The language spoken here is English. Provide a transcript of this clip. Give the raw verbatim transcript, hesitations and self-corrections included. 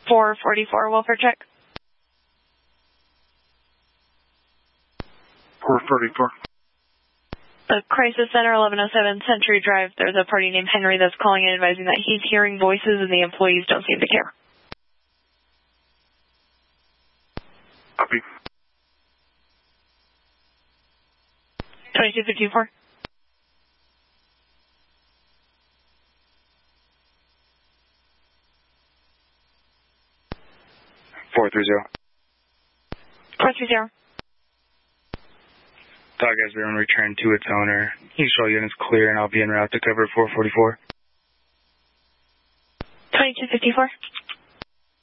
four forty-four, welfare check. four forty-four. The Crisis Center, eleven oh seven Century Drive. There's a party named Henry that's calling in advising that he's hearing voices and the employees don't seem to care. Copy. twenty-two fifty-four. four three zero. four three zero. Dog has been returned to its owner. Usual units clear, and I'll be en route to cover four forty-four. twenty-two fifty-four.